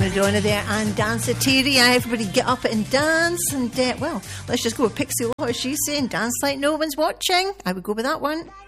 Madonna there and Danceteria. Everybody get up and dance. And, well, let's just go with Pixie Lott. She's saying dance like no one's watching. I would go with that one.